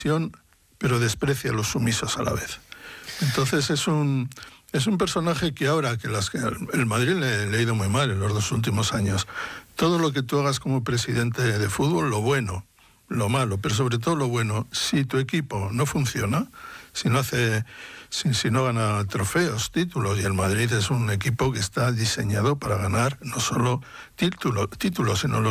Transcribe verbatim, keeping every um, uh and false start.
pero desprecia a los sumisos a la vez. Entonces es un es un personaje que ahora que las, el Madrid le, le ha ido muy mal en los dos últimos años. Todo lo que tú hagas como presidente de fútbol, lo bueno, lo malo, pero sobre todo lo bueno, si tu equipo no funciona, si no hace, si, si no gana trofeos, títulos, y el Madrid es un equipo que está diseñado para ganar no solo títulos, títulos sino los